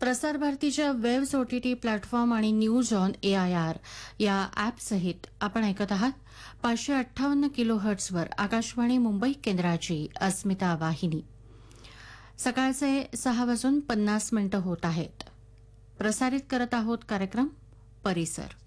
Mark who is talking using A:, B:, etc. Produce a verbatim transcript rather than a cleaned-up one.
A: प्रसार भारतीच्या waves OTT platform आणि न्यूज ऑन एआयआर या ॲपसहित आपण ऐकत आहात पाचशे अठ्ठावन्न किलो हर्ट्सवर आकाशवाणी मुंबई केंद्राची अस्मिता वाहिनी. सकाळचे सहा वाजून पन्नास मिनिटं होत आहेत. प्रसारित करत आहोत कार्यक्रम परिसर.